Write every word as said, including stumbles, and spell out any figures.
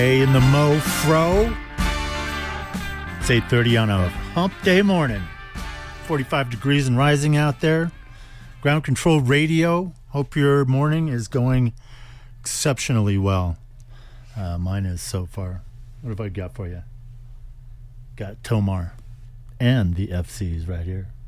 In the Mo-Fro. It's eight thirty on a hump day morning. forty-five degrees and rising out there. Ground Control Radio. Hope your morning is going exceptionally well. Uh, mine is so far. What have I got for you? Got Tomar and the F Cs right here.